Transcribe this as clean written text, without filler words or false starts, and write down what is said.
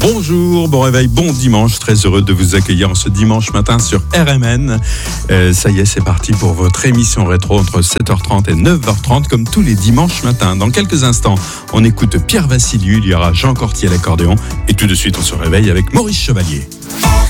Bonjour, bon réveil, bon dimanche. Très heureux de vous accueillir ce dimanche matin sur RMN. Ça y est, c'est parti pour votre émission rétro entre 7h30 et 9h30 comme tous les dimanches matins. Dans quelques instants, on écoute Pierre Vassiliou, il y aura Jean Cortier à l'accordéon et tout de suite on se réveille avec Maurice Chevalier.